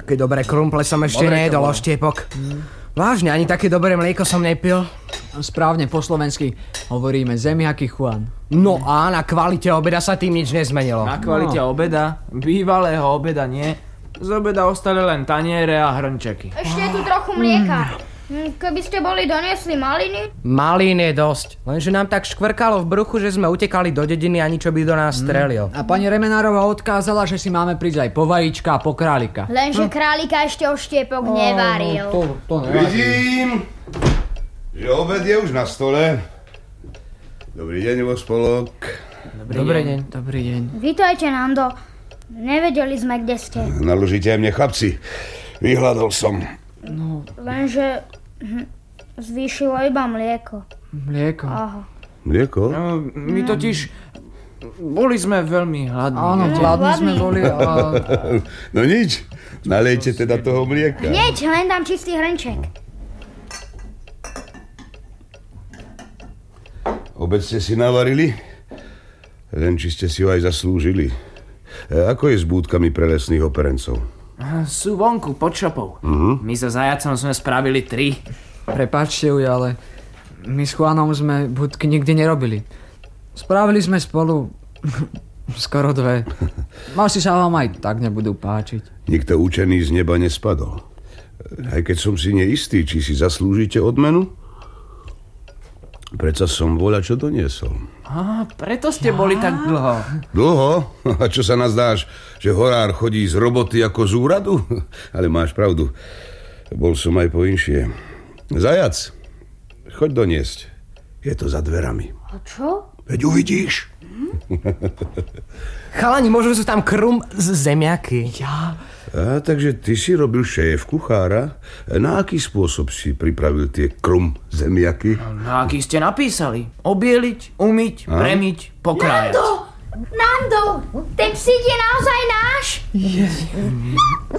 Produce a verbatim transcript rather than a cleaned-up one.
Také dobré krumple som ešte nejedol, Oštiepok. Mm. Vážne, ani také dobré mlieko som nepil. Správne, po slovensky hovoríme zemiaky Juan. No a na kvalite obeda sa tým nič nezmenilo. Na kvalite no. obeda? Bývalého obeda nie. Z obeda ostali len taniere a hrnčeky. Ešte je tu trochu mlieka. Keby ste boli doniesli maliny? Malín je dosť. Lenže nám tak škvrkalo v bruchu, že sme utekali do dediny a ničo by do nás strelil. A pani Remenárová odkázala, že si máme prísť aj po vajíčka a po králika. Lenže hm. králika ešte Oštiepok oh, nevaril. To, to Vidím, že obed je už na stole. Dobrý deň, vo spolok. Dobrý, Dobrý deň. deň. Dobrý deň. Vítajte, Nando. Nevedeli sme, kde ste. Naložite aj mne, chlapci. Vyhľadol som. No. Lenže hm, zvýšilo iba mlieko. Mlieko? Aha. Mlieko? No, my totiž boli sme veľmi hladní. Áno, hladní sme boli a... No nič, nalejte teda toho mlieka. Hneď, len dám čistý hrnček. Obed ste si navarili? Len či ste si ho aj zaslúžili. Ako je s búdkami pre lesných operencov? Sú vonku, pod šopou. Uh-huh. My so zajacom sme spravili tri. Prepáčte uj, ale my s Juanom sme budky nikdy nerobili. Spravili sme spolu skoro dve. Asi sa vám aj tak nebudú páčiť. Nikto učený z neba nespadol. Aj keď som si neistý, či si zaslúžite odmenu, predsa som voľa čo doniesol. Á, preto ste ja. boli tak dlho. Dlho? A čo sa nazdáš, že horár chodí z roboty ako z úradu? Ale máš pravdu, bol som aj po inšie. Zajac, choď doniesť. Je to za dverami. A čo? Veď uvidíš. Hm? Chalani, možno sú tam krum z zemiaky. Ja... A, takže ty si robil šéf kuchára. Na aký spôsob si pripravil tie krum zemiaky? Na aký ste napísali? Obieliť, umyť, a? premiť, pokrájať. Nando! Nando! Ten psík je naozaj náš? Je...